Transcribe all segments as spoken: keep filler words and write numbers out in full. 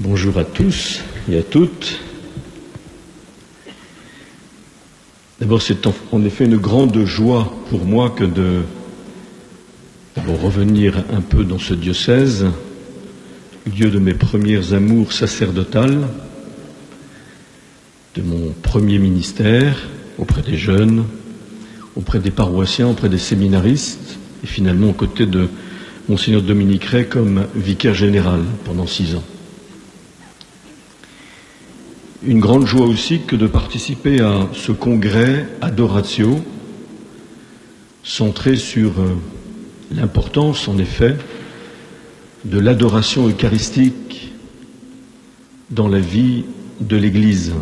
Bonjour à tous et à toutes. D'abord, c'est en effet une grande joie pour moi que de d'abord revenir un peu dans ce diocèse, lieu de mes premières amours sacerdotales, de mon premier ministère auprès des jeunes, auprès des paroissiens, auprès des séminaristes, et finalement aux côtés de Monseigneur Dominique Ray comme vicaire général pendant six ans. Une grande joie aussi que de participer à ce congrès Adoratio, centré sur l'importance, en effet, de l'adoration eucharistique dans la vie de l'Église.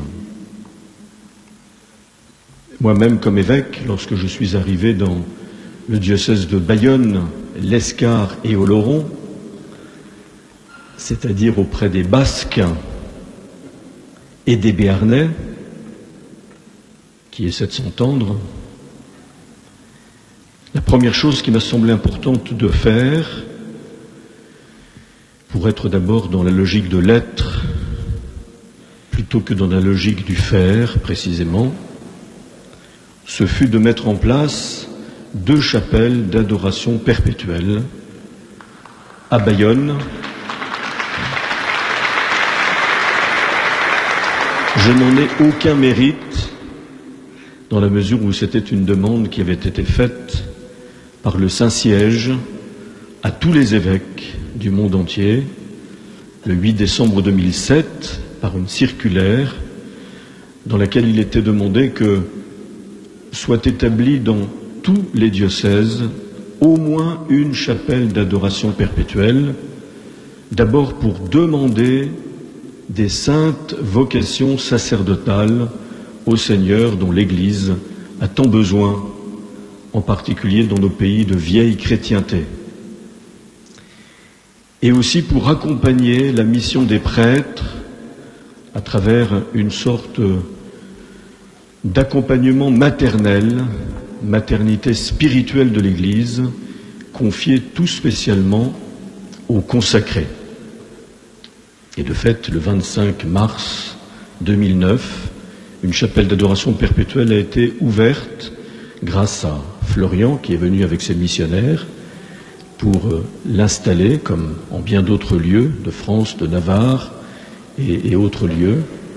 Moi-même, comme évêque, lorsque je suis arrivé dans le diocèse de Bayonne, l'Escar et Oloron, c'est-à-dire auprès des Basques et des Béarnais, qui essaient de s'entendre, la première chose qui m'a semblé importante de faire, pour être d'abord dans la logique de l'être, plutôt que dans la logique du faire, précisément, ce fut de mettre en place deux chapelles d'adoration perpétuelle à Bayonne. Je n'en ai aucun mérite dans la mesure où c'était une demande qui avait été faite par le Saint-Siège à tous les évêques du monde entier le huit décembre deux mille sept par une circulaire dans laquelle il était demandé que soit établie dans tous les diocèses au moins une chapelle d'adoration perpétuelle, d'abord pour demander des saintes vocations sacerdotales au Seigneur dont l'Église a tant besoin, en particulier dans nos pays de vieille chrétienté. Et aussi pour accompagner la mission des prêtres à travers une sorte d'accompagnement maternel, maternité spirituelle de l'Église, confiée tout spécialement aux consacrés. Et de fait, le vingt-cinq mars deux mille neuf, une chapelle d'adoration perpétuelle a été ouverte grâce à Florian, qui est venu avec ses missionnaires, pour l'installer, comme en bien d'autres lieux de France, de Navarre et, et autres lieux,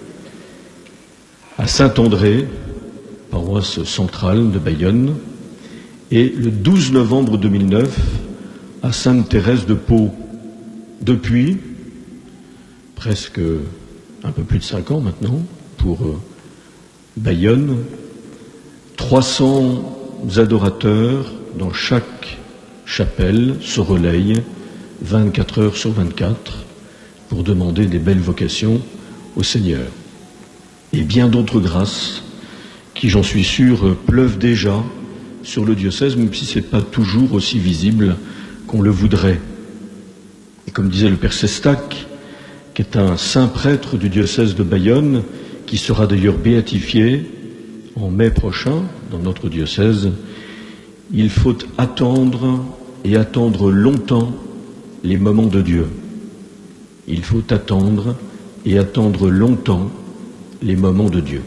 à Saint-André, paroisse centrale de Bayonne, et le douze novembre deux mille neuf, à Sainte-Thérèse de Pau. Depuis, presque un peu plus de cinq ans maintenant, pour Bayonne, trois cents adorateurs dans chaque chapelle se relayent vingt-quatre heures sur vingt-quatre pour demander des belles vocations au Seigneur. Et bien d'autres grâces qui, j'en suis sûr, pleuvent déjà sur le diocèse, même si ce n'est pas toujours aussi visible qu'on le voudrait. Et comme disait le Père Sestac, qui est un saint prêtre du diocèse de Bayonne, qui sera d'ailleurs béatifié en mai prochain dans notre diocèse, il faut attendre et attendre longtemps les moments de Dieu. Il faut attendre et attendre longtemps les moments de Dieu.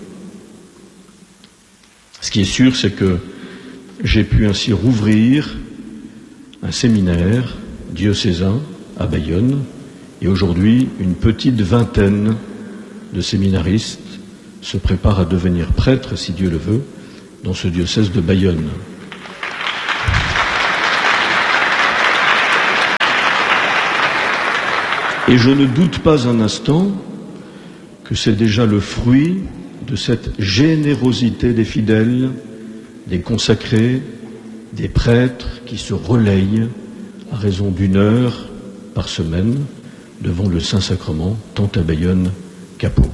Ce qui est sûr, c'est que j'ai pu ainsi rouvrir un séminaire diocésain à Bayonne, et aujourd'hui, une petite vingtaine de séminaristes se préparent à devenir prêtres, si Dieu le veut, dans ce diocèse de Bayonne. Et je ne doute pas un instant que c'est déjà le fruit de cette générosité des fidèles, des consacrés, des prêtres qui se relayent à raison d'une heure par semaine devant le Saint-Sacrement, tant à Bayonne qu'à Pau.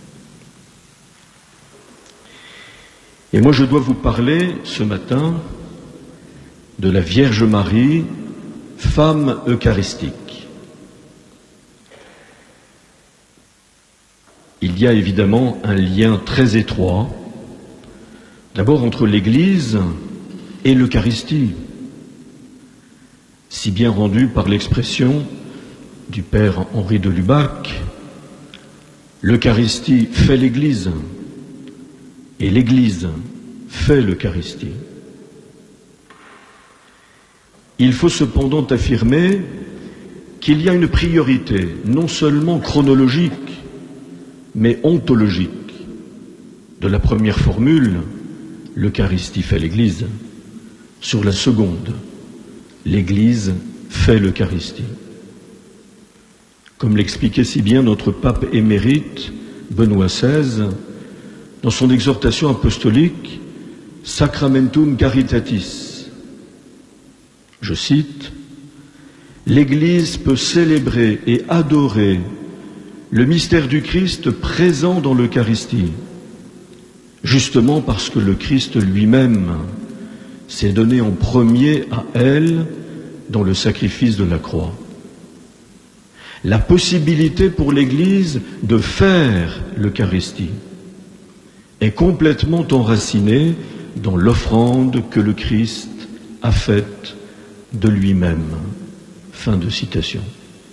Et moi, je dois vous parler ce matin de la Vierge Marie, femme eucharistique. Il y a évidemment un lien très étroit, d'abord entre l'Église et l'Eucharistie, si bien rendu par l'expression du père Henri de Lubac, L'Eucharistie fait l'Église et l'Église fait l'Eucharistie. Il faut cependant affirmer qu'il y a une priorité, non seulement chronologique, mais ontologique, de la première formule, l'Eucharistie fait l'Église, sur la seconde, l'Église fait l'Eucharistie. Comme l'expliquait si bien notre pape émérite, Benoît seize, dans son exhortation apostolique Sacramentum Caritatis. Je cite, « L'Église peut célébrer et adorer le mystère du Christ présent dans l'Eucharistie, justement parce que le Christ lui-même s'est donné en premier à elle dans le sacrifice de la croix. La possibilité pour l'Église de faire l'Eucharistie est complètement enracinée dans l'offrande que le Christ a faite de lui-même. » Fin de citation.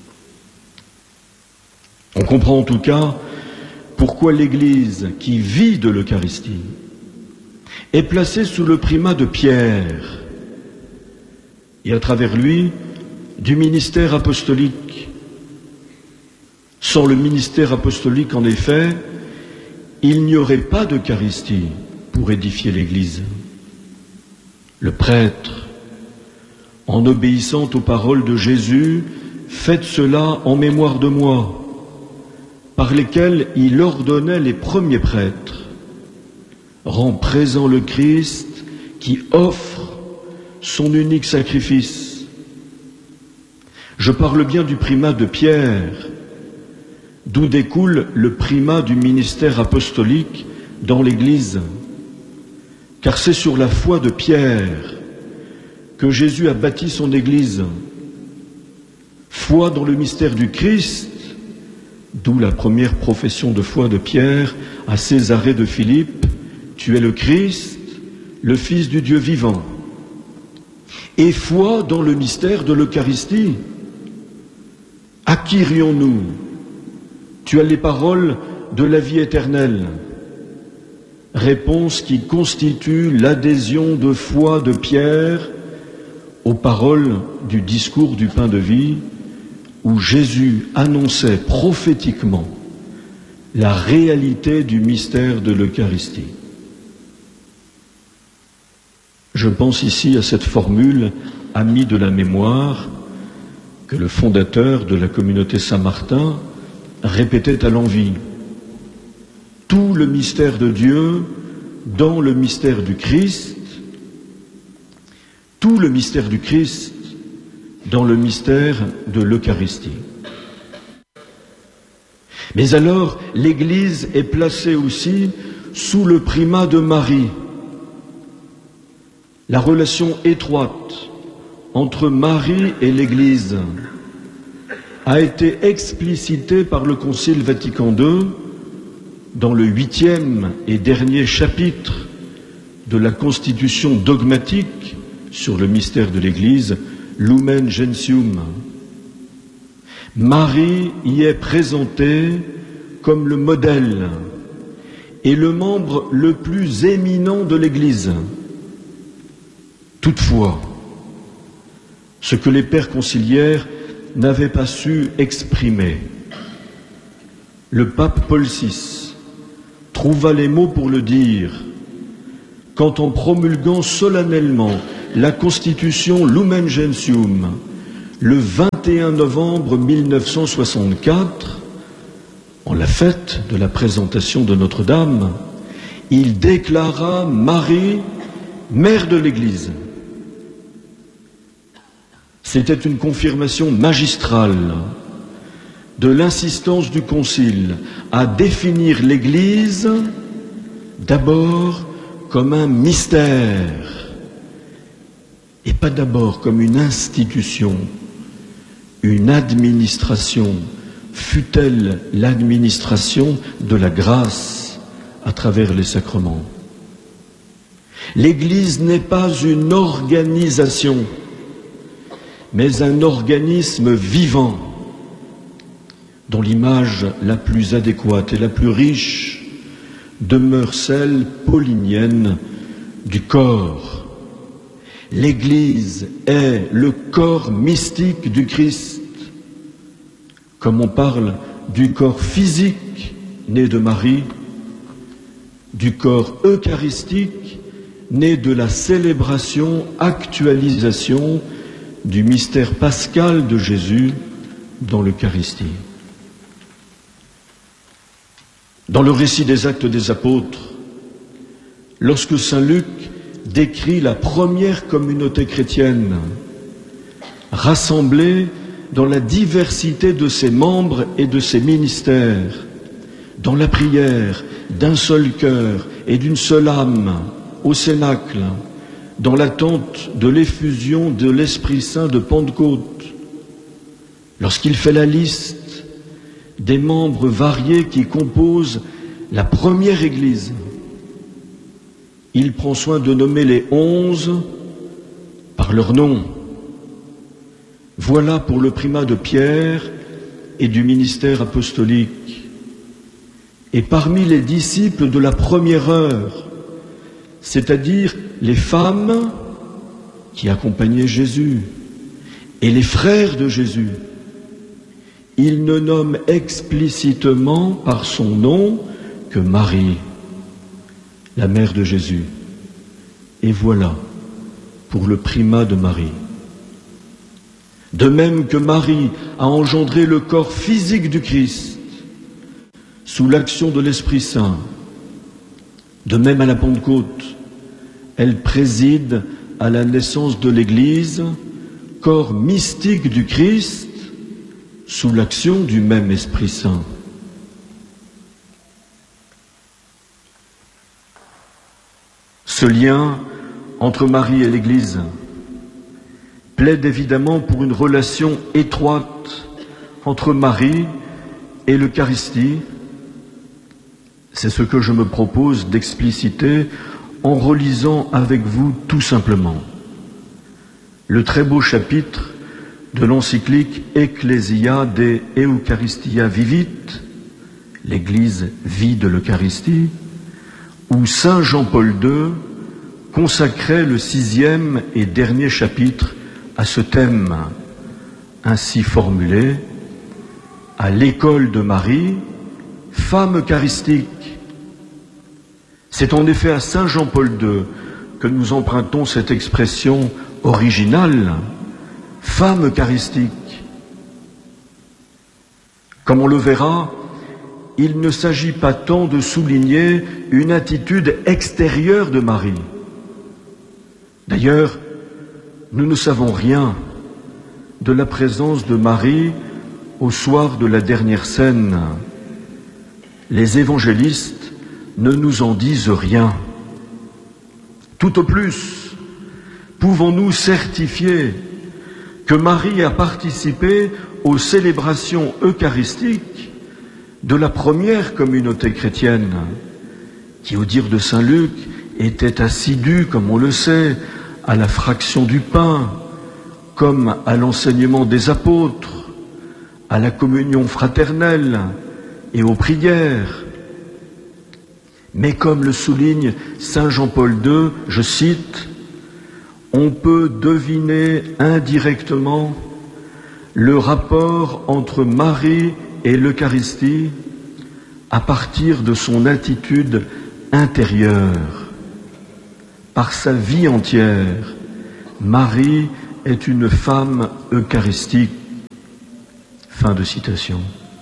On comprend en tout cas pourquoi l'Église, qui vit de l'Eucharistie, est placée sous le primat de Pierre et à travers lui du ministère apostolique. Sans le ministère apostolique, en effet, il n'y aurait pas d'Eucharistie pour édifier l'Église. Le prêtre, en obéissant aux paroles de Jésus, « Faites cela en mémoire de moi », par lesquelles il ordonnait les premiers prêtres, rend présent le Christ qui offre son unique sacrifice. Je parle bien du primat de Pierre, d'où découle le primat du ministère apostolique dans l'Église, car c'est sur la foi de Pierre que Jésus a bâti son Église. Foi dans le mystère du Christ, d'où la première profession de foi de Pierre à Césarée de Philippe, « Tu es le Christ, le Fils du Dieu vivant ». Et foi dans le mystère de l'Eucharistie. À qui rions-nous ? Tu as les paroles de la vie éternelle. Réponse qui constitue l'adhésion de foi de Pierre aux paroles du discours du pain de vie, où Jésus annonçait prophétiquement la réalité du mystère de l'Eucharistie. Je pense ici à cette formule « ami de la mémoire » que le fondateur de la communauté Saint-Martin répétait à l'envi. Tout le mystère de Dieu dans le mystère du Christ, tout le mystère du Christ dans le mystère de l'Eucharistie. Mais alors, l'Église est placée aussi sous le primat de Marie. La relation étroite entre Marie et l'Église a été explicitée par le Concile Vatican deux dans le huitième et dernier chapitre de la Constitution dogmatique sur le mystère de l'Église, Lumen Gentium. Marie y est présentée comme le modèle et le membre le plus éminent de l'Église. Toutefois, ce que les pères conciliaires n'avaient pas su exprimer, le pape Paul six trouva les mots pour le dire quand, en promulguant solennellement la Constitution Lumen Gentium le vingt et un novembre mille neuf cent soixante-quatre, en la fête de la présentation de Notre-Dame, il déclara Marie mère de l'Église. C'était une confirmation magistrale de l'insistance du Concile à définir l'Église d'abord comme un mystère et pas d'abord comme une institution, une administration, fût-elle l'administration de la grâce à travers les sacrements. L'Église n'est pas une organisation, mais un organisme vivant, dont l'image la plus adéquate et la plus riche demeure celle paulinienne du corps. L'Église est le corps mystique du Christ, comme on parle du corps physique né de Marie, du corps eucharistique né de la célébration, actualisation du mystère pascal de Jésus dans l'Eucharistie. Dans le récit des Actes des Apôtres, lorsque saint Luc décrit la première communauté chrétienne, rassemblée dans la diversité de ses membres et de ses ministères, dans la prière, d'un seul cœur et d'une seule âme, au Cénacle, dans l'attente de l'effusion de l'Esprit Saint de Pentecôte, lorsqu'il fait la liste des membres variés qui composent la première Église, il prend soin de nommer les onze par leur nom. Voilà pour le primat de Pierre et du ministère apostolique. Et parmi les disciples de la première heure, c'est-à-dire les femmes qui accompagnaient Jésus et les frères de Jésus, il ne nomme explicitement par son nom que Marie, la mère de Jésus. Et voilà pour le primat de Marie. De même que Marie a engendré le corps physique du Christ sous l'action de l'Esprit Saint, de même à la Pentecôte, elle préside à la naissance de l'Église, corps mystique du Christ, sous l'action du même Esprit Saint. Ce lien entre Marie et l'Église plaide évidemment pour une relation étroite entre Marie et l'Eucharistie. C'est ce que je me propose d'expliciter en relisant avec vous tout simplement le très beau chapitre de l'encyclique Ecclesia de Eucharistia Vivit, l'Église vit de l'Eucharistie, où saint Jean-Paul deux consacrait le sixième et dernier chapitre à ce thème, ainsi formulé: à l'école de Marie, femme eucharistique. C'est en effet à saint Jean-Paul deux que nous empruntons cette expression originale, femme eucharistique. Comme on le verra, il ne s'agit pas tant de souligner une attitude extérieure de Marie. D'ailleurs, nous ne savons rien de la présence de Marie au soir de la dernière scène. Les évangélistes ne nous en disent rien. Tout au plus, pouvons-nous certifier que Marie a participé aux célébrations eucharistiques de la première communauté chrétienne, qui, au dire de saint Luc, était assidue, comme on le sait, à la fraction du pain, comme à l'enseignement des apôtres, à la communion fraternelle et aux prières. Mais comme le souligne saint Jean-Paul deux, je cite, « On peut deviner indirectement le rapport entre Marie et l'Eucharistie à partir de son attitude intérieure. Par sa vie entière, Marie est une femme eucharistique. » Fin de citation.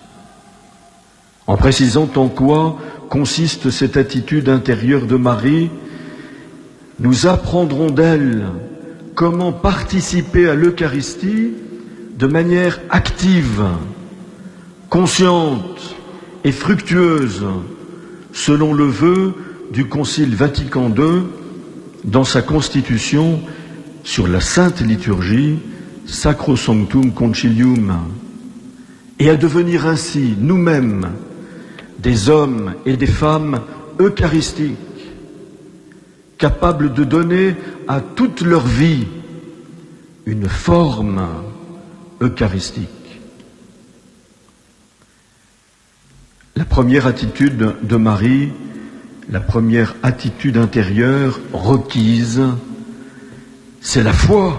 En précisant en quoi consiste cette attitude intérieure de Marie, nous apprendrons d'elle comment participer à l'Eucharistie de manière active, consciente et fructueuse, selon le vœu du Concile Vatican deux dans sa constitution sur la Sainte Liturgie, Sacrosanctum Concilium, et à devenir ainsi nous-mêmes des hommes et des femmes eucharistiques, capables de donner à toute leur vie une forme eucharistique. La première attitude de Marie, la première attitude intérieure requise, c'est la foi.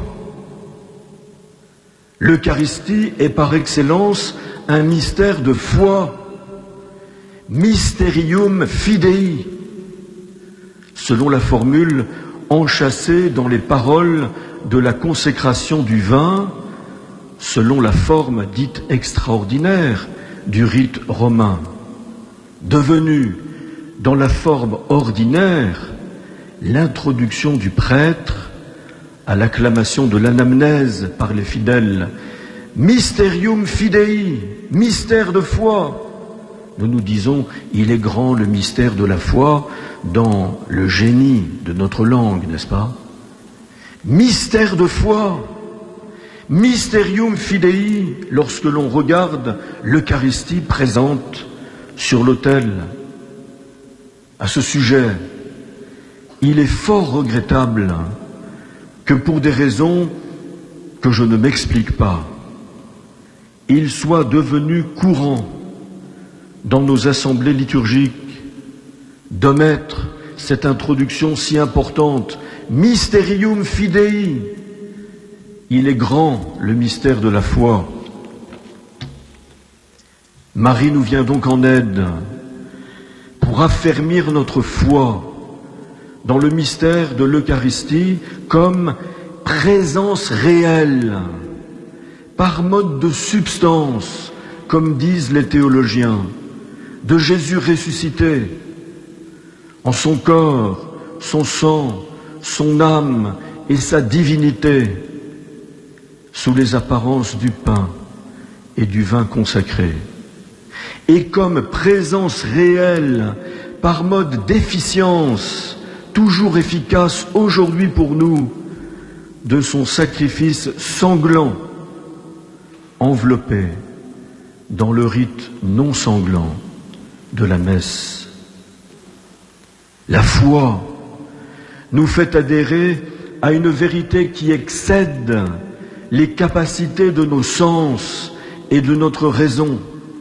L'Eucharistie est par excellence un mystère de foi. Mysterium fidei, selon la formule enchâssée dans les paroles de la consécration du vin, selon la forme dite extraordinaire du rite romain, devenu dans la forme ordinaire l'introduction du prêtre à l'acclamation de l'anamnèse par les fidèles. Mysterium fidei, mystère de foi. Nous nous disons, il est grand le mystère de la foi dans le génie de notre langue, n'est-ce pas? Mystère de foi, mysterium fidei, lorsque l'on regarde l'Eucharistie présente sur l'autel. À ce sujet, il est fort regrettable que pour des raisons que je ne m'explique pas, il soit devenu courant dans nos assemblées liturgiques d'omettre cette introduction si importante, Mysterium fidei. Il est grand le mystère de la foi. Marie nous vient donc en aide pour affermir notre foi dans le mystère de l'Eucharistie comme présence réelle, par mode de substance, comme disent les théologiens, de Jésus ressuscité, en son corps, son sang, son âme et sa divinité, sous les apparences du pain et du vin consacré, et comme présence réelle, par mode d'efficience, toujours efficace aujourd'hui pour nous, de son sacrifice sanglant, enveloppé dans le rite non sanglant de la messe. La foi nous fait adhérer à une vérité qui excède les capacités de nos sens et de notre raison.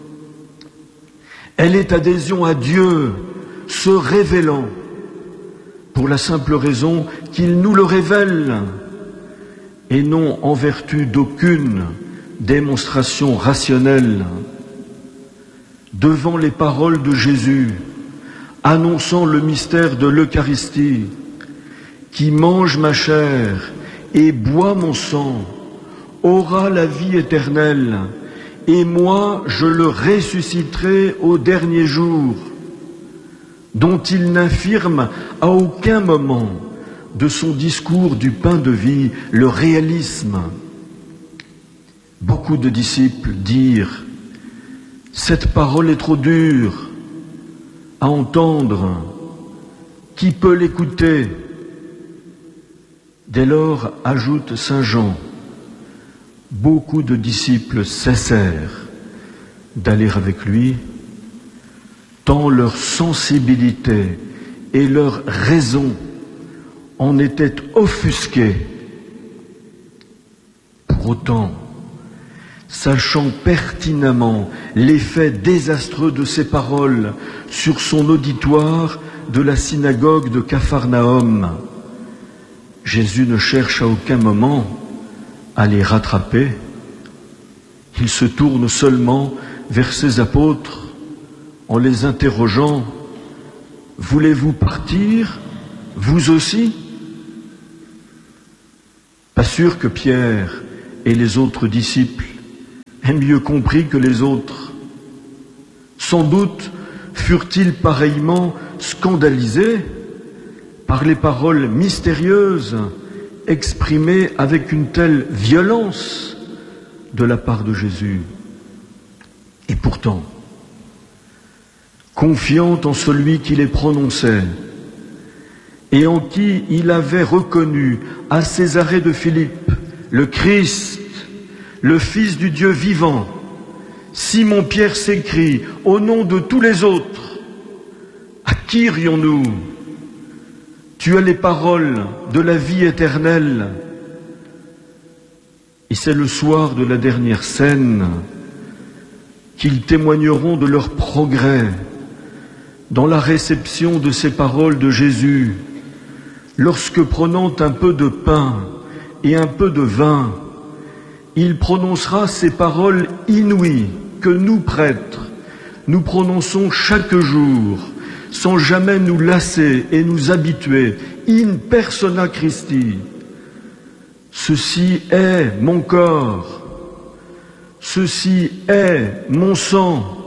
Elle est adhésion à Dieu, se révélant, pour la simple raison qu'il nous le révèle, et non en vertu d'aucune démonstration rationnelle. Devant les paroles de Jésus, annonçant le mystère de l'Eucharistie, qui mange ma chair et boit mon sang, aura la vie éternelle, et moi je le ressusciterai au dernier jour, dont il n'affirme à aucun moment de son discours du pain de vie le réalisme. Beaucoup de disciples dirent « Cette parole est trop dure à entendre, qui peut l'écouter ?» Dès lors, ajoute saint Jean, beaucoup de disciples cessèrent d'aller avec lui, tant leur sensibilité et leur raison en étaient offusquées. Pour autant, sachant pertinemment l'effet désastreux de ces paroles sur son auditoire de la synagogue de Capharnaüm, Jésus ne cherche à aucun moment à les rattraper. Il se tourne seulement vers ses apôtres en les interrogeant « Voulez-vous partir, vous aussi ?» Pas sûr que Pierre et les autres disciples aient mieux compris que les autres. Sans doute furent-ils pareillement scandalisés par les paroles mystérieuses exprimées avec une telle violence de la part de Jésus. Et pourtant, confiant en celui qui les prononçait et en qui il avait reconnu à Césarée de Philippe le Christ, le Fils du Dieu vivant, Simon-Pierre s'écrie au nom de tous les autres, à qui irions-nous? Tu as les paroles de la vie éternelle. Et c'est le soir de la dernière scène qu'ils témoigneront de leur progrès dans la réception de ces paroles de Jésus, lorsque prenant un peu de pain et un peu de vin, il prononcera ces paroles inouïes que nous, prêtres, nous prononçons chaque jour, sans jamais nous lasser et nous habituer, in persona Christi. Ceci est mon corps, ceci est mon sang.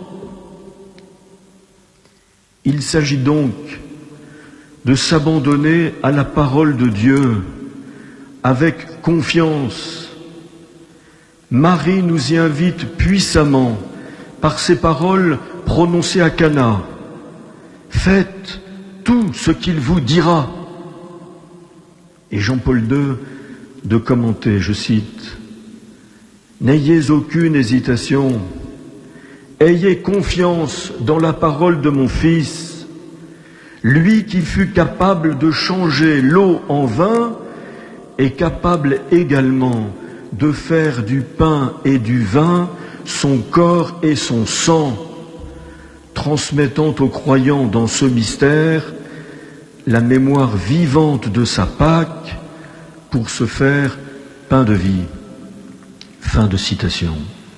Il s'agit donc de s'abandonner à la parole de Dieu avec confiance. Marie nous y invite puissamment par ces paroles prononcées à Cana. Faites tout ce qu'il vous dira. Et Jean-Paul deux de commenter, je cite, n'ayez aucune hésitation, ayez confiance dans la parole de mon Fils, lui qui fut capable de changer l'eau en vin est capable également de faire du pain et du vin son corps et son sang, transmettant aux croyants dans ce mystère la mémoire vivante de sa Pâque pour se faire pain de vie. Fin de citation.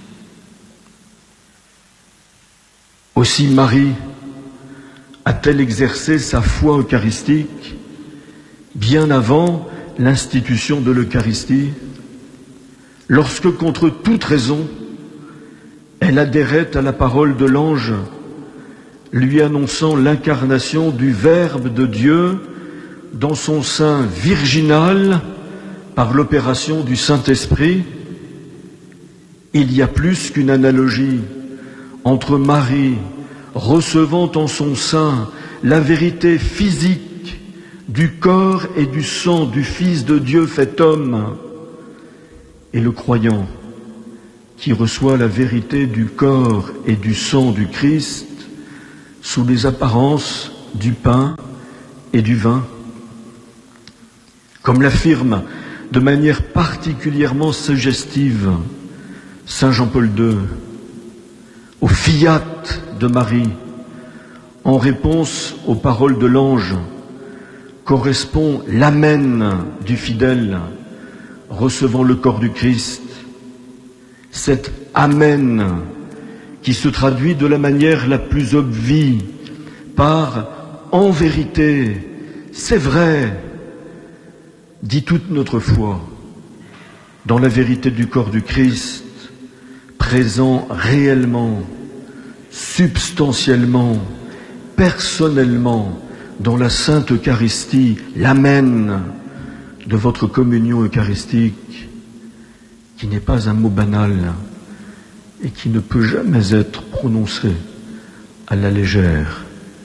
Aussi Marie a-t-elle exercé sa foi eucharistique bien avant l'institution de l'Eucharistie, lorsque, contre toute raison, elle adhérait à la parole de l'ange, lui annonçant l'incarnation du Verbe de Dieu dans son sein virginal par l'opération du Saint-Esprit. Il y a plus qu'une analogie entre Marie recevant en son sein la vérité physique du corps et du sang du Fils de Dieu fait homme, et le croyant qui reçoit la vérité du corps et du sang du Christ sous les apparences du pain et du vin. Comme l'affirme de manière particulièrement suggestive Saint Jean-Paul deux, au fiat de Marie, en réponse aux paroles de l'ange, correspond l'amen du fidèle recevant le corps du Christ. Cet amen qui se traduit de la manière la plus obvie par « en vérité, c'est vrai », dit toute notre foi dans la vérité du corps du Christ, présent réellement, substantiellement, personnellement dans la Sainte Eucharistie, l'amen de votre communion eucharistique, qui n'est pas un mot banal et qui ne peut jamais être prononcé à la légère.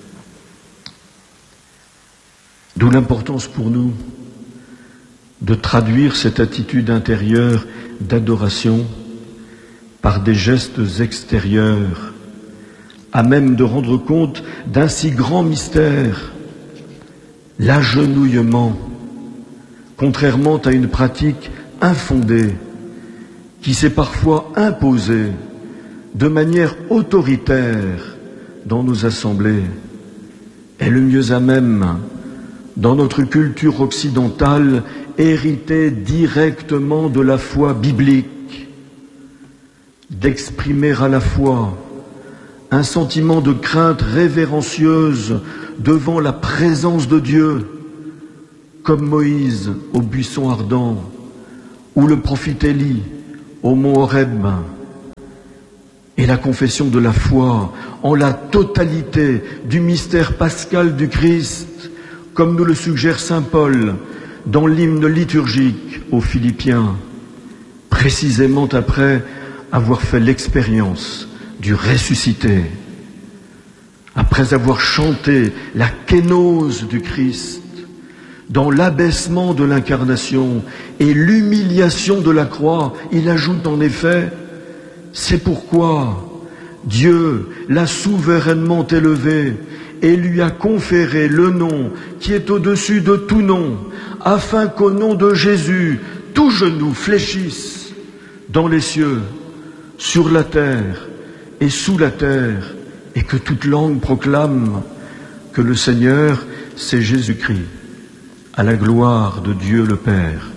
D'où l'importance pour nous de traduire cette attitude intérieure d'adoration par des gestes extérieurs, à même de rendre compte d'un si grand mystère, l'agenouillement, contrairement à une pratique infondée qui s'est parfois imposée de manière autoritaire dans nos assemblées, est le mieux à même, dans notre culture occidentale, héritée directement de la foi biblique, d'exprimer à la fois un sentiment de crainte révérencieuse devant la présence de Dieu, comme Moïse au buisson ardent, ou le prophète Élie au mont Horeb, et la confession de la foi en la totalité du mystère pascal du Christ, comme nous le suggère saint Paul dans l'hymne liturgique aux Philippiens, précisément après avoir fait l'expérience du ressuscité, après avoir chanté la kénose du Christ, dans l'abaissement de l'incarnation et l'humiliation de la croix. Il ajoute en effet, c'est pourquoi Dieu l'a souverainement élevé et lui a conféré le nom qui est au-dessus de tout nom, afin qu'au nom de Jésus, tout genou fléchisse dans les cieux, sur la terre et sous la terre, et que toute langue proclame que le Seigneur, c'est Jésus-Christ, à la gloire de Dieu le Père.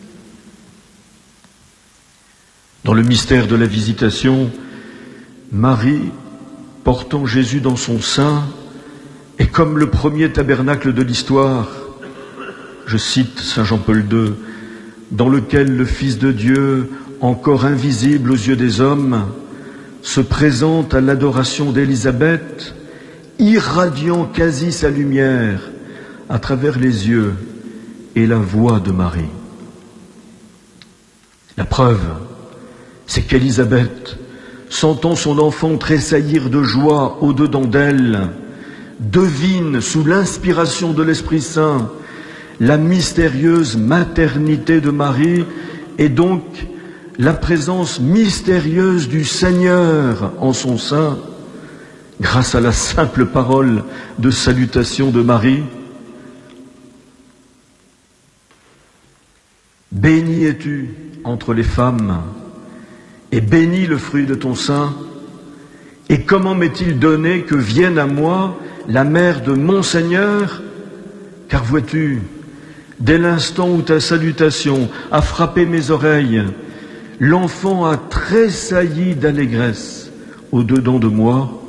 Dans le mystère de la visitation, Marie, portant Jésus dans son sein, est comme le premier tabernacle de l'histoire, je cite Saint Jean-Paul deux, dans lequel le Fils de Dieu, encore invisible aux yeux des hommes, se présente à l'adoration d'Élisabeth, irradiant quasi sa lumière à travers les yeux et la voix de Marie. La preuve, c'est qu'Élisabeth, sentant son enfant tressaillir de joie au-dedans d'elle, devine sous l'inspiration de l'Esprit Saint la mystérieuse maternité de Marie et donc la présence mystérieuse du Seigneur en son sein, grâce à la simple parole de salutation de Marie. Bénie es-tu entre les femmes, et béni le fruit de ton sein. Et comment m'est-il donné que vienne à moi la mère de mon Seigneur? Car vois-tu, dès l'instant où ta salutation a frappé mes oreilles, l'enfant a tressailli d'allégresse au-dedans de moi.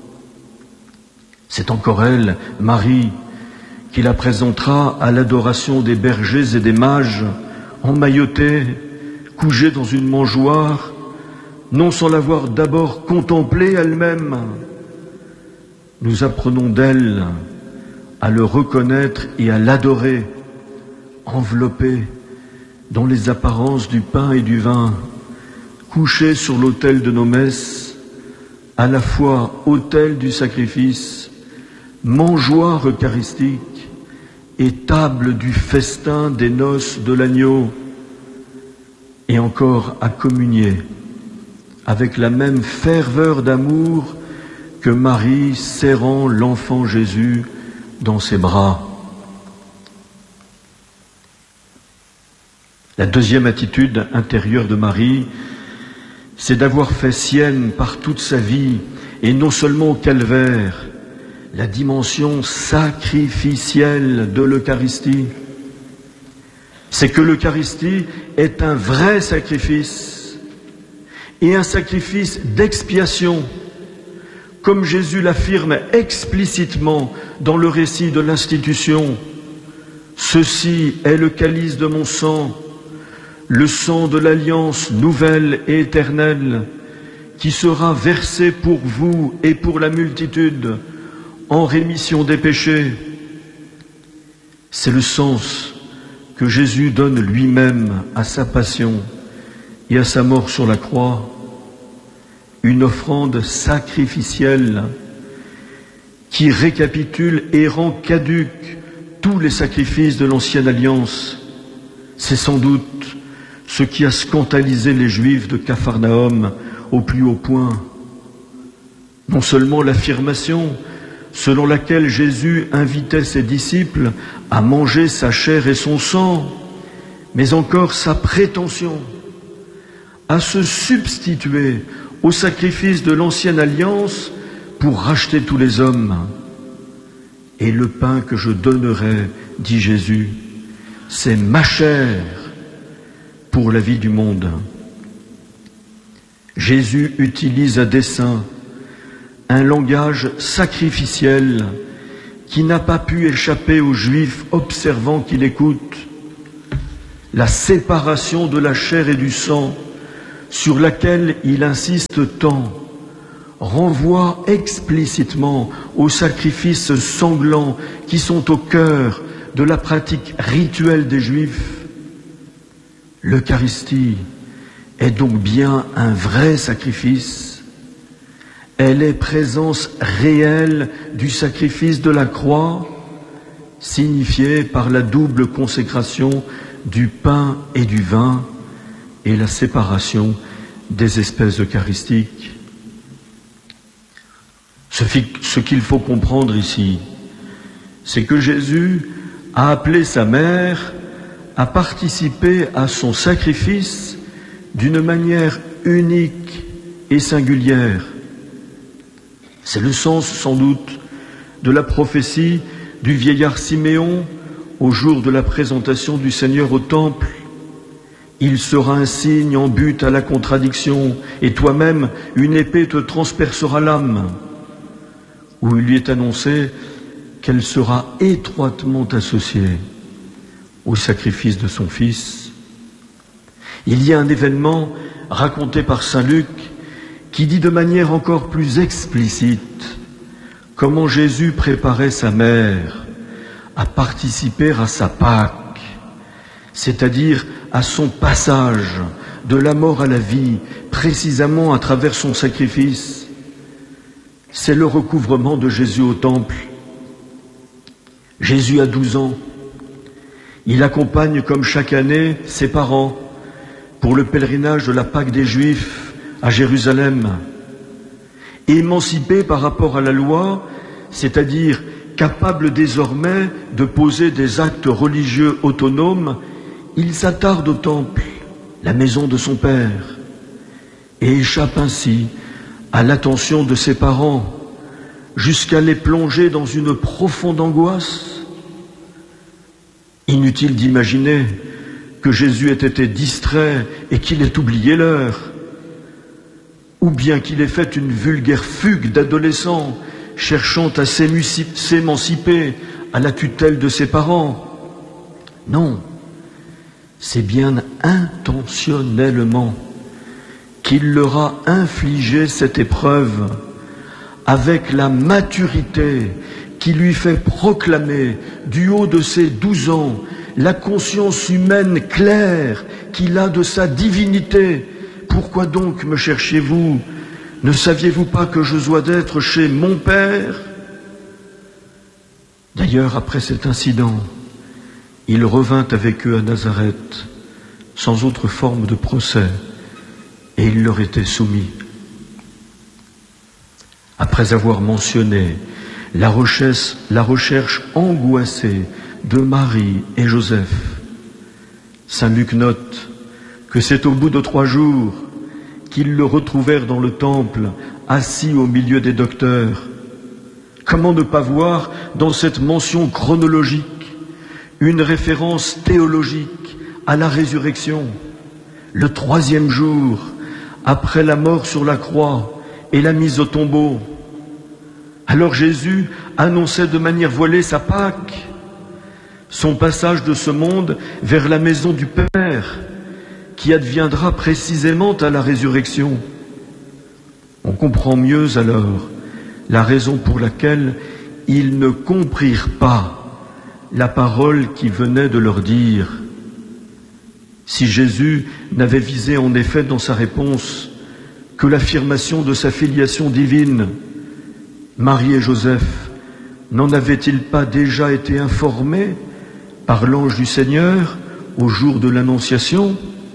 C'est encore elle, Marie, qui la présentera à l'adoration des bergers et des mages, emmaillotée, couchée dans une mangeoire, non sans l'avoir d'abord contemplée elle-même. Nous apprenons d'elle à le reconnaître et à l'adorer, enveloppée dans les apparences du pain et du vin, couchée sur l'autel de nos messes, à la fois autel du sacrifice, mangeoire eucharistique et table du festin des noces de l'agneau, et encore à communier avec la même ferveur d'amour que Marie serrant l'enfant Jésus dans ses bras. La deuxième attitude intérieure de Marie, c'est d'avoir fait sienne par toute sa vie, et non seulement au calvaire, la dimension sacrificielle de l'Eucharistie. C'est que l'Eucharistie est un vrai sacrifice, et un sacrifice d'expiation, comme Jésus l'affirme explicitement dans le récit de l'institution. Ceci est le calice de mon sang, le sang de l'alliance nouvelle et éternelle, qui sera versé pour vous et pour la multitude en rémission des péchés. C'est le sens que Jésus donne lui-même à sa passion et à sa mort sur la croix, une offrande sacrificielle qui récapitule et rend caduques tous les sacrifices de l'ancienne alliance. C'est sans doute ce qui a scandalisé les Juifs de Capharnaüm au plus haut point. Non seulement l'affirmation selon laquelle Jésus invitait ses disciples à manger sa chair et son sang, mais encore sa prétention à se substituer au sacrifice de l'ancienne alliance pour racheter tous les hommes. Et le pain que je donnerai, dit Jésus, c'est ma chair pour la vie du monde. Jésus utilise à dessein un langage sacrificiel qui n'a pas pu échapper aux Juifs observant qu'il écoute. La séparation de la chair et du sang sur laquelle il insiste tant renvoie explicitement aux sacrifices sanglants qui sont au cœur de la pratique rituelle des Juifs. L'Eucharistie est donc bien un vrai sacrifice. Elle est présence réelle du sacrifice de la croix, signifiée par la double consécration du pain et du vin et la séparation des espèces eucharistiques. Ce qu'il faut comprendre ici, c'est que Jésus a appelé sa mère à participer à son sacrifice d'une manière unique et singulière. C'est le sens, sans doute, de la prophétie du vieillard Siméon au jour de la présentation du Seigneur au temple. Il sera un signe en but à la contradiction, et toi-même, une épée te transpercera l'âme. Où il lui est annoncé qu'elle sera étroitement associée au sacrifice de son Fils. Il y a un événement raconté par saint Luc qui dit de manière encore plus explicite comment Jésus préparait sa mère à participer à sa Pâque, c'est-à-dire à son passage de la mort à la vie, précisément à travers son sacrifice. C'est le recouvrement de Jésus au temple. Jésus a douze ans. Il accompagne comme chaque année ses parents pour le pèlerinage de la Pâque des Juifs à Jérusalem. Émancipé par rapport à la loi, c'est-à-dire capable désormais de poser des actes religieux autonomes, il s'attarde au temple, la maison de son père, et échappe ainsi à l'attention de ses parents, jusqu'à les plonger dans une profonde angoisse. Inutile d'imaginer que Jésus ait été distrait et qu'il ait oublié l'heure, ou bien qu'il ait fait une vulgaire fugue d'adolescent cherchant à s'émanciper à la tutelle de ses parents. Non, c'est bien intentionnellement qu'il leur a infligé cette épreuve avec la maturité qui lui fait proclamer du haut de ses douze ans la conscience humaine claire qu'il a de sa divinité. Pourquoi donc me cherchiez-vous? Ne saviez-vous pas que je dois d'être chez mon Père? D'ailleurs, après cet incident, il revint avec eux à Nazareth, sans autre forme de procès, et il leur était soumis. Après avoir mentionné la recherche, la recherche angoissée de Marie et Joseph, saint Luc note que c'est au bout de trois jours qu'ils le retrouvèrent dans le temple, assis au milieu des docteurs. Comment ne pas voir dans cette mention chronologique une référence théologique à la résurrection, le troisième jour, après la mort sur la croix et la mise au tombeau. Alors Jésus annonçait de manière voilée sa Pâque, son passage de ce monde vers la maison du Père, qui adviendra précisément à la résurrection. On comprend mieux alors la raison pour laquelle ils ne comprirent pas la parole qui venait de leur dire. Si Jésus n'avait visé en effet dans sa réponse que l'affirmation de sa filiation divine, Marie et Joseph n'en avaient-ils pas déjà été informés par l'ange du Seigneur au jour de l'Annonciation?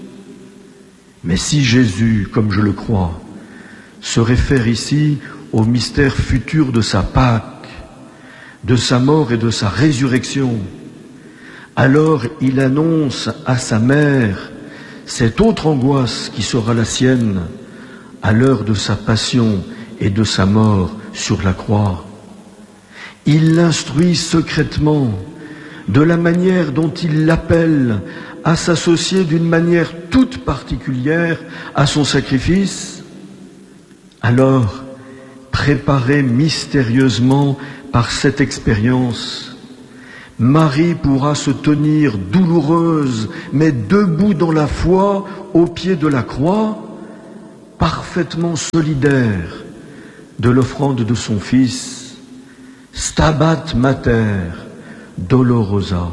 Mais si Jésus, comme je le crois, se réfère ici au mystère futur de sa Pâque, de sa mort et de sa résurrection, alors il annonce à sa mère cette autre angoisse qui sera la sienne à l'heure de sa passion et de sa mort sur la croix. Il l'instruit secrètement de la manière dont il l'appelle à s'associer d'une manière toute particulière à son sacrifice. Alors, préparée mystérieusement par cette expérience, Marie pourra se tenir douloureuse, mais debout dans la foi, au pied de la croix, parfaitement solidaire de l'offrande de son Fils, Stabat Mater Dolorosa.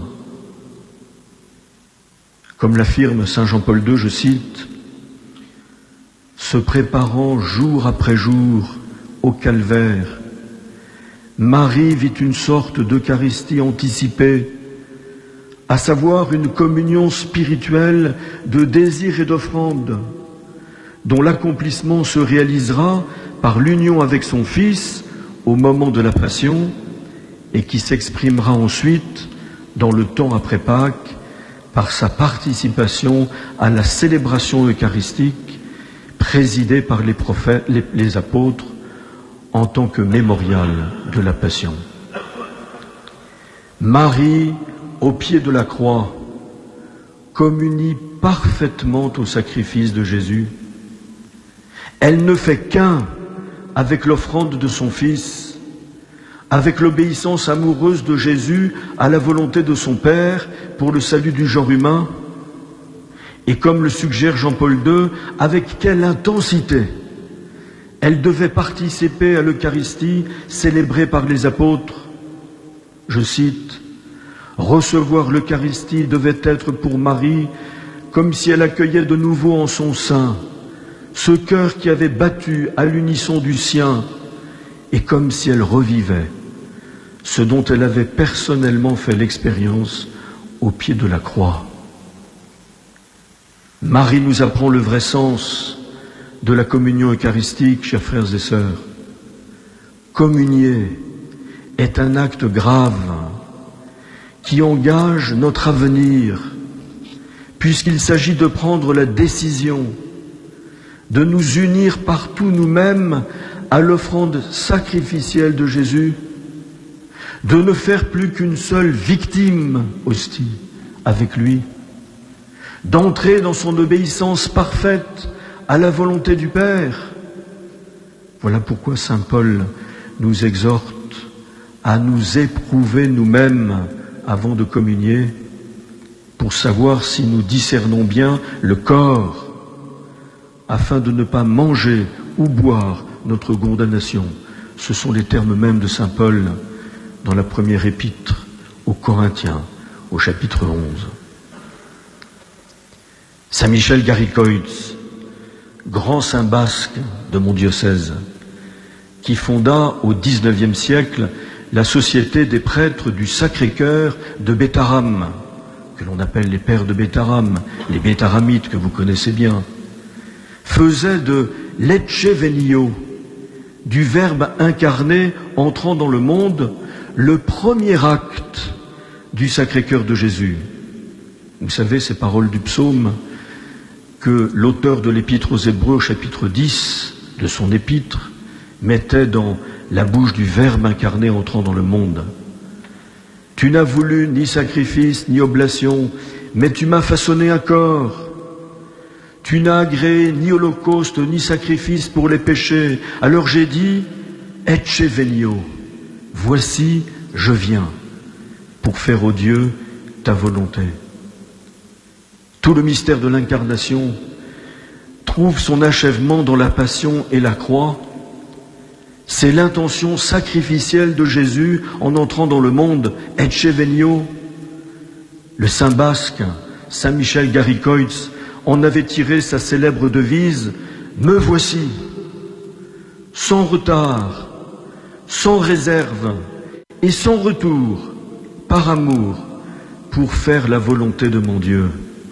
Comme l'affirme saint Jean-Paul deux, je cite, « Se préparant jour après jour au calvaire, Marie vit une sorte d'Eucharistie anticipée, à savoir une communion spirituelle de désir et d'offrande, dont l'accomplissement se réalisera par l'union avec son Fils au moment de la Passion et qui s'exprimera ensuite dans le temps après Pâques par sa participation à la célébration eucharistique présidée par les prophètes, les, les apôtres en tant que mémorial de la Passion. Marie, au pied de la croix, communie parfaitement au sacrifice de Jésus. Elle ne fait qu'un avec l'offrande de son Fils, avec l'obéissance amoureuse de Jésus à la volonté de son Père pour le salut du genre humain, et comme le suggère Jean-Paul deux, avec quelle intensité elle devait participer à l'Eucharistie célébrée par les apôtres. Je cite, « Recevoir l'Eucharistie devait être pour Marie comme si elle accueillait de nouveau en son sein ce cœur qui avait battu à l'unisson du sien et comme si elle revivait ce dont elle avait personnellement fait l'expérience au pied de la croix. » Marie nous apprend le vrai sens de la communion eucharistique, chers frères et sœurs. Communier est un acte grave qui engage notre avenir, puisqu'il s'agit de prendre la décision de nous unir partout nous-mêmes à l'offrande sacrificielle de Jésus, de ne faire plus qu'une seule victime hostie avec lui, d'entrer dans son obéissance parfaite à la volonté du Père. Voilà pourquoi saint Paul nous exhorte à nous éprouver nous-mêmes avant de communier, pour savoir si nous discernons bien le corps, afin de ne pas manger ou boire notre condamnation. Ce sont les termes mêmes de saint Paul dans la première épître aux Corinthiens, au chapitre onze. Saint Michel Garicoitz, grand saint basque de mon diocèse, qui fonda au dix-neuvième siècle la Société des prêtres du Sacré-Cœur de Bétharam, que l'on appelle les pères de Bétharam, les bétharamites que vous connaissez bien, faisait de l'Ecce Venio, du Verbe incarné entrant dans le monde, le premier acte du Sacré-Cœur de Jésus. Vous savez, ces paroles du psaume que l'auteur de l'Épître aux Hébreux, au chapitre dix de son épître, mettait dans la bouche du Verbe incarné entrant dans le monde. « Tu n'as voulu ni sacrifice ni oblation, mais tu m'as façonné un corps. Tu n'as agréé ni holocauste ni sacrifice pour les péchés. Alors j'ai dit, Ecce venio, voici, je viens, pour faire, ô Dieu, ta volonté. » Tout le mystère de l'incarnation trouve son achèvement dans la passion et la croix. C'est l'intention sacrificielle de Jésus en entrant dans le monde, Ecce venio. Le saint basque, saint Michel Garicoitz, en avait tiré sa célèbre devise, me voici, sans retard, sans réserve et sans retour, par amour, pour faire la volonté de mon Dieu.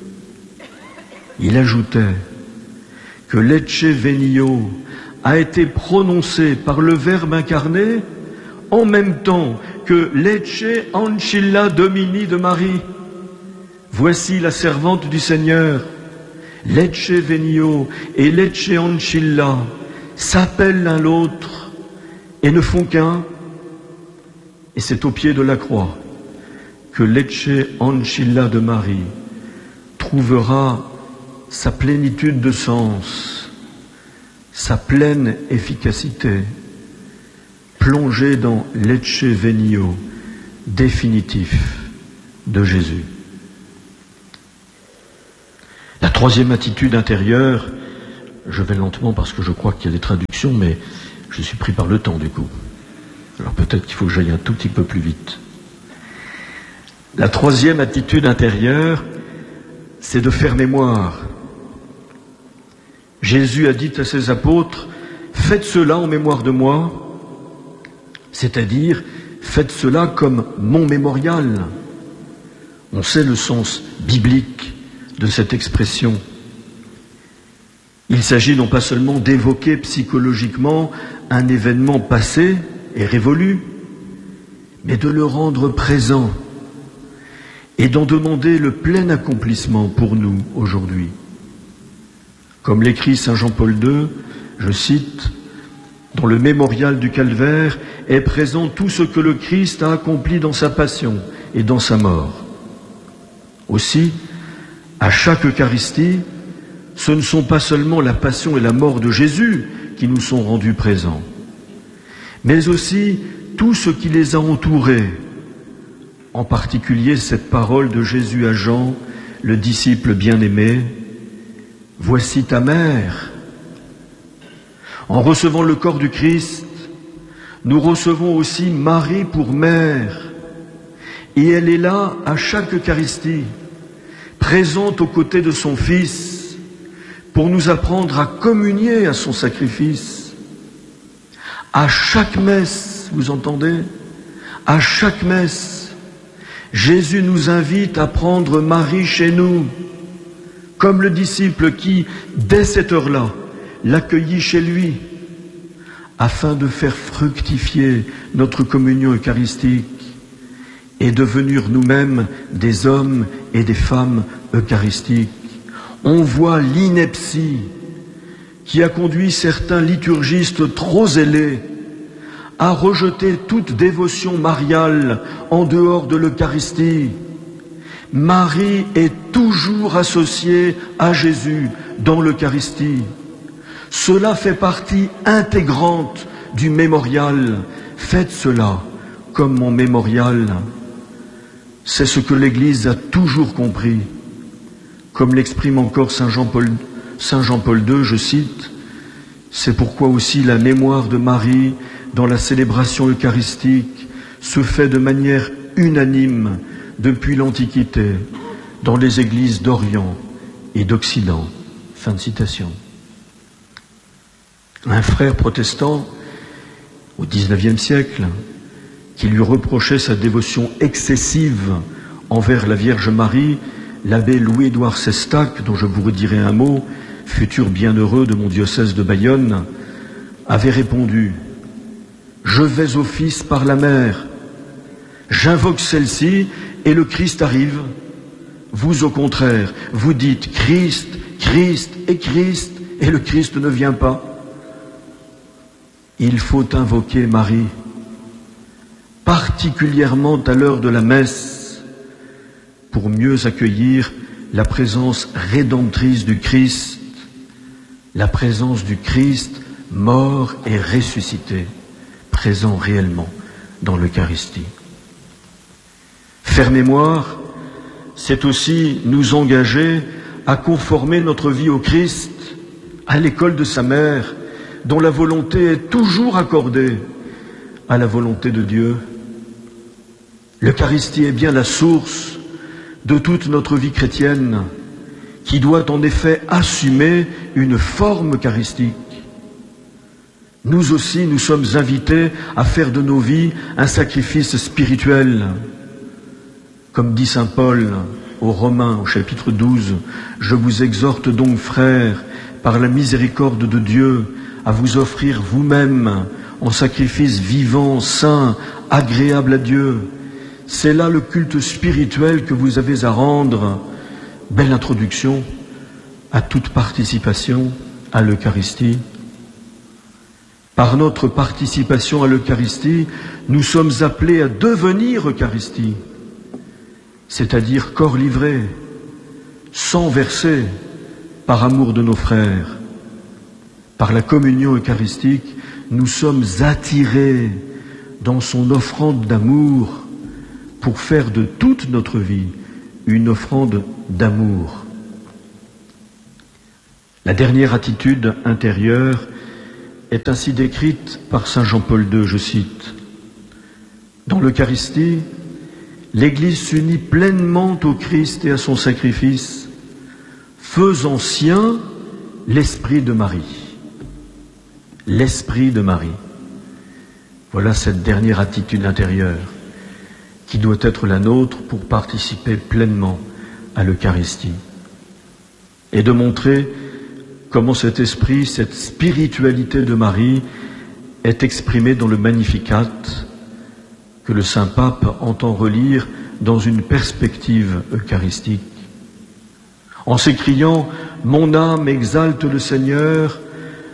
Il ajoutait que l'Ecce venio a été prononcé par le Verbe incarné en même temps que l'Ecce ancilla Domini de Marie. Voici la servante du Seigneur. L'Ecce venio et l'Ecce ancilla s'appellent l'un l'autre et ne font qu'un. Et c'est au pied de la croix que l'Ecce ancilla de Marie trouvera sa plénitude de sens, sa pleine efficacité, plongée dans l'Ecce venio définitif de Jésus. La troisième attitude intérieure, je vais lentement parce que je crois qu'il y a des traductions, mais je suis pris par le temps du coup. Alors peut-être qu'il faut que j'aille un tout petit peu plus vite. La troisième attitude intérieure, c'est de faire mémoire. Jésus a dit à ses apôtres, faites cela en mémoire de moi, c'est-à-dire faites cela comme mon mémorial. On sait le sens biblique de cette expression. Il s'agit non pas seulement d'évoquer psychologiquement un événement passé et révolu, mais de le rendre présent et d'en demander le plein accomplissement pour nous aujourd'hui. Comme l'écrit saint Jean-Paul deux, je cite, Dans le mémorial du calvaire est présent tout ce que le Christ a accompli dans sa passion et dans sa mort. Aussi, à chaque Eucharistie, ce ne sont pas seulement la passion et la mort de Jésus qui nous sont rendus présents, mais aussi tout ce qui les a entourés, en particulier cette parole de Jésus à Jean, le disciple bien-aimé, « Voici ta mère ». En recevant le corps du Christ, nous recevons aussi Marie pour mère, et elle est là à chaque Eucharistie, présente aux côtés de son Fils, pour nous apprendre à communier à son sacrifice. À chaque messe, vous entendez? À chaque messe, Jésus nous invite à prendre Marie chez nous, comme le disciple qui, dès cette heure-là, l'accueillit chez lui, afin de faire fructifier notre communion eucharistique et devenir nous-mêmes des hommes et des femmes eucharistiques. On voit l'ineptie qui a conduit certains liturgistes trop zélés à rejeter toute dévotion mariale en dehors de l'Eucharistie. Marie est toujours associée à Jésus dans l'Eucharistie. Cela fait partie intégrante du mémorial. Faites cela comme mon mémorial. C'est ce que l'Église a toujours compris. Comme l'exprime encore Saint Jean-Paul, Saint Jean-Paul deux, je cite, « C'est pourquoi aussi la mémoire de Marie dans la célébration eucharistique se fait de manière unanime depuis l'Antiquité dans les églises d'Orient et d'Occident. » Fin de citation. Un frère protestant, au dix-neuvième siècle, qui lui reprochait sa dévotion excessive envers la Vierge Marie, l'abbé Louis-Édouard Sestac, dont je vous redirai un mot, futur bienheureux de mon diocèse de Bayonne, avait répondu « Je vais au Fils par la mère, j'invoque celle-ci et le Christ arrive. Vous, au contraire, vous dites Christ, Christ et Christ, et le Christ ne vient pas. Il faut invoquer Marie, particulièrement à l'heure de la messe, pour mieux accueillir la présence rédemptrice du Christ, la présence du Christ mort et ressuscité, présent réellement dans l'Eucharistie. Faire mémoire, c'est aussi nous engager à conformer notre vie au Christ, à l'école de sa mère, dont la volonté est toujours accordée à la volonté de Dieu. L'Eucharistie est bien la source de toute notre vie chrétienne, qui doit en effet assumer une forme eucharistique. Nous aussi, nous sommes invités à faire de nos vies un sacrifice spirituel. Comme dit saint Paul aux Romains, au chapitre douze, « Je vous exhorte donc, frères, par la miséricorde de Dieu, à vous offrir vous-même en sacrifice vivant, saint, agréable à Dieu. C'est là le culte spirituel que vous avez à rendre. » Belle introduction à toute participation à l'Eucharistie. Par notre participation à l'Eucharistie, nous sommes appelés à devenir Eucharistie, c'est-à-dire corps livré, sang versé, par amour de nos frères. Par la communion eucharistique, nous sommes attirés dans son offrande d'amour pour faire de toute notre vie une offrande d'amour. La dernière attitude intérieure est ainsi décrite par saint Jean-Paul deux, je cite. Dans l'Eucharistie, l'Église s'unit pleinement au Christ et à son sacrifice, faisant sien l'Esprit de Marie. L'Esprit de Marie. Voilà cette dernière attitude intérieure qui doit être la nôtre pour participer pleinement à l'Eucharistie. Et de montrer comment cet esprit, cette spiritualité de Marie est exprimée dans le Magnificat que le Saint-Pape entend relire dans une perspective eucharistique. En s'écriant « Mon âme exalte le Seigneur,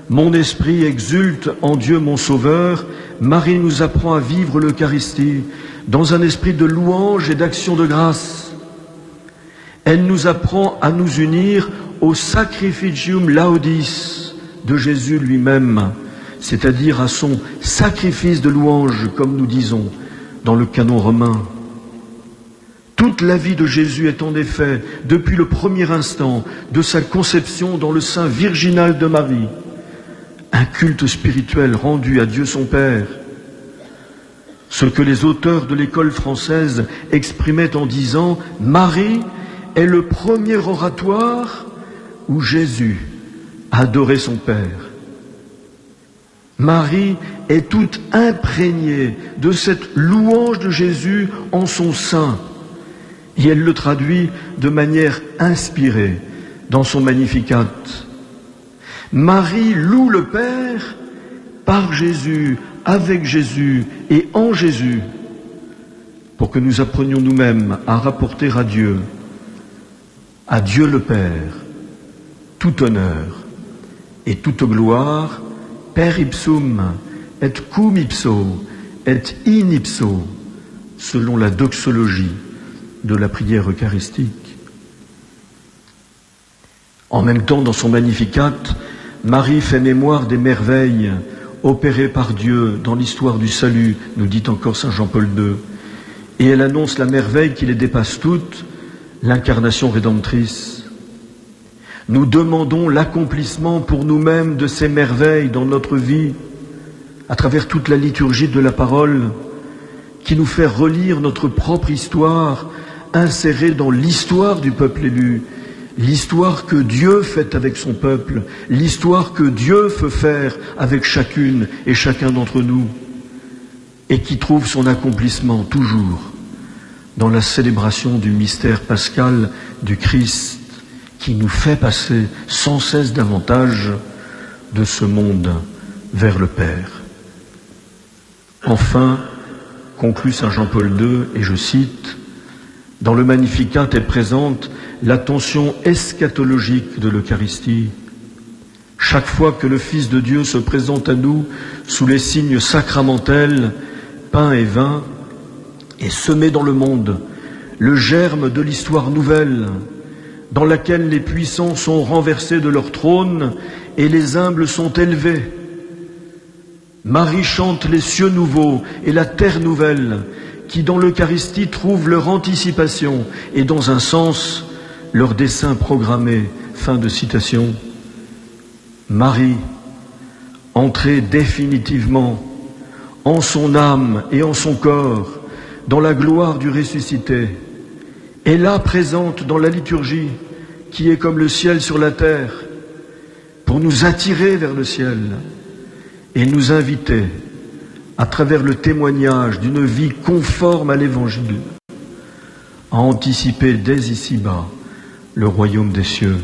Mon esprit exulte en Dieu mon Sauveur. Marie nous apprend à vivre l'Eucharistie dans un esprit de louange et d'action de grâce. Elle nous apprend à nous unir au Sacrificium Laudis de Jésus lui-même, c'est-à-dire à son sacrifice de louange, comme nous disons dans le canon romain. Toute la vie de Jésus est en effet, depuis le premier instant de sa conception dans le sein virginal de Marie, un culte spirituel rendu à Dieu son Père. Ce que les auteurs de l'école française exprimaient en disant « Marie est le premier oratoire où Jésus adorait son Père ». Marie est toute imprégnée de cette louange de Jésus en son sein. Et elle le traduit de manière inspirée dans son Magnificat. Marie loue le Père par Jésus, avec Jésus et en Jésus, pour que nous apprenions nous-mêmes à rapporter à Dieu, à Dieu le Père, tout honneur et toute gloire, per ipsum et cum ipso et in ipso, selon la doxologie de la prière eucharistique. En même temps, dans son Magnificat, Marie fait mémoire des merveilles opérées par Dieu dans l'histoire du salut, nous dit encore saint Jean-Paul deux, et elle annonce la merveille qui les dépasse toutes, l'incarnation rédemptrice. Nous demandons l'accomplissement pour nous-mêmes de ces merveilles dans notre vie, à travers toute la liturgie de la parole, qui nous fait relire notre propre histoire, insérée dans l'histoire du peuple élu, l'histoire que Dieu fait avec son peuple, l'histoire que Dieu veut faire avec chacune et chacun d'entre nous, et qui trouve son accomplissement toujours dans la célébration du mystère pascal du Christ, qui nous fait passer sans cesse davantage de ce monde vers le Père. Enfin, conclut saint Jean-Paul deux, et je cite, « Dans le Magnificat est présente l'attention eschatologique de l'Eucharistie. Chaque fois que le Fils de Dieu se présente à nous sous les signes sacramentels, pain et vin, est semé dans le monde le germe de l'histoire nouvelle, dans laquelle les puissants sont renversés de leur trône et les humbles sont élevés. Marie chante les cieux nouveaux et la terre nouvelle, qui dans l'Eucharistie trouvent leur anticipation et dans un sens leur dessein programmé. Fin de citation. Marie, entrée définitivement en son âme et en son corps dans la gloire du ressuscité, est là présente dans la liturgie qui est comme le ciel sur la terre, pour nous attirer vers le ciel et nous inviter à travers le témoignage d'une vie conforme à l'Évangile, à anticiper dès ici-bas le royaume des cieux.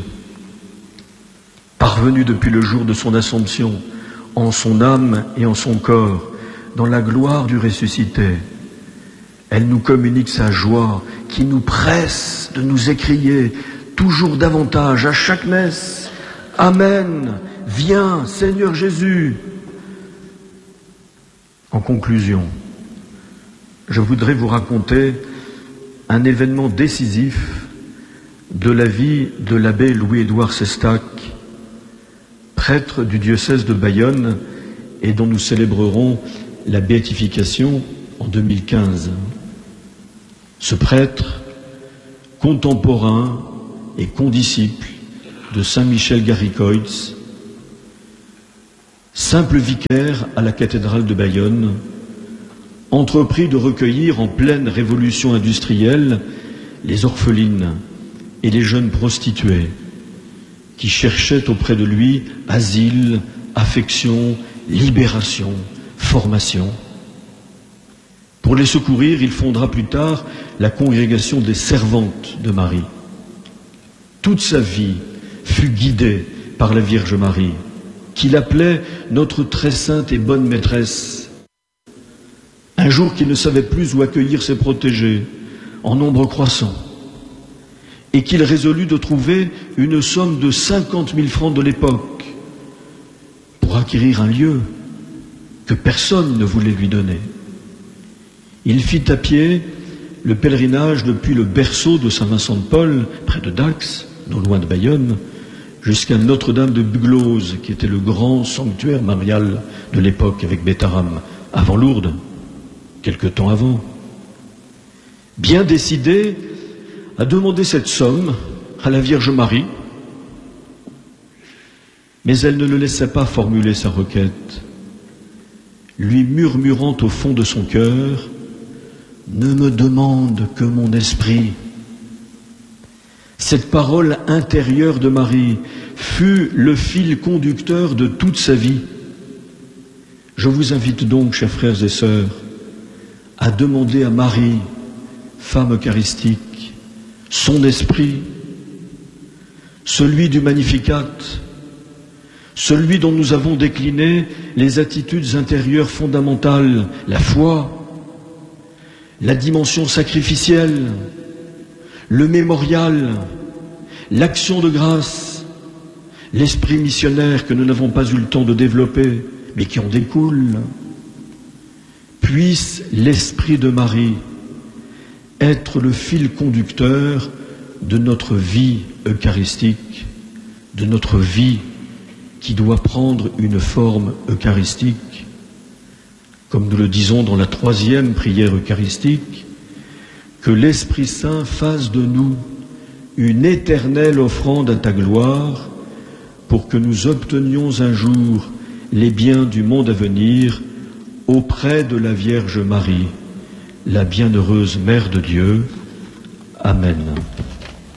Parvenue depuis le jour de son Assomption, en son âme et en son corps, dans la gloire du ressuscité, elle nous communique sa joie qui nous presse de nous écrier toujours davantage à chaque messe « Amen, viens Seigneur Jésus !» En conclusion, je voudrais vous raconter un événement décisif de la vie de l'abbé Louis-Édouard Sestac, prêtre du diocèse de Bayonne et dont nous célébrerons la béatification en deux mille quinze. Ce prêtre, contemporain et condisciple de saint Michel Garicoitz, simple vicaire à la cathédrale de Bayonne, entreprit de recueillir en pleine révolution industrielle les orphelines et les jeunes prostituées qui cherchaient auprès de lui asile, affection, libération, formation. Pour les secourir, il fondera plus tard la congrégation des servantes de Marie. Toute sa vie fut guidée par la Vierge Marie, qu'il appelait notre très sainte et bonne maîtresse. Un jour qu'il ne savait plus où accueillir ses protégés, en nombre croissant, et qu'il résolut de trouver une somme de cinquante mille francs de l'époque pour acquérir un lieu que personne ne voulait lui donner. Il fit à pied le pèlerinage depuis le berceau de Saint-Vincent-de-Paul, près de Dax, non loin de Bayonne, jusqu'à Notre-Dame de Buglose, qui était le grand sanctuaire marial de l'époque avec Bétharam, avant Lourdes, quelque temps avant. Bien décidé à demander cette somme à la Vierge Marie, mais elle ne le laissait pas formuler sa requête, lui murmurant au fond de son cœur: « Ne me demande que mon esprit ». Cette parole intérieure de Marie fut le fil conducteur de toute sa vie. Je vous invite donc, chers frères et sœurs, à demander à Marie, femme eucharistique, son esprit, celui du Magnificat, celui dont nous avons décliné les attitudes intérieures fondamentales, la foi, la dimension sacrificielle, le mémorial, l'action de grâce, l'esprit missionnaire que nous n'avons pas eu le temps de développer, mais qui en découle. Puisse l'esprit de Marie être le fil conducteur de notre vie eucharistique, de notre vie qui doit prendre une forme eucharistique. Comme nous le disons dans la troisième prière eucharistique, que l'Esprit Saint fasse de nous une éternelle offrande à ta gloire, pour que nous obtenions un jour les biens du monde à venir auprès de la Vierge Marie, la bienheureuse Mère de Dieu. Amen.